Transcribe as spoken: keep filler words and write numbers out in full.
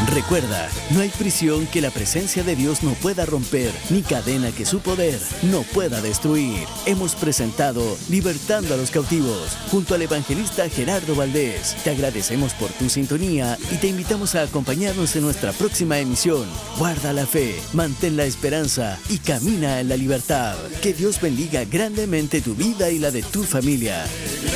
Recuerda, no hay prisión que la presencia de Dios no pueda romper, ni cadena que su poder no pueda destruir. Hemos presentado Libertando a los Cautivos, junto al evangelista Gerardo Valdés. Te agradecemos por tu sintonía y te invitamos a acompañarnos en nuestra próxima emisión. Guarda la fe, mantén la esperanza y camina en la libertad. Que Dios bendiga grandemente tu vida y la de tu familia.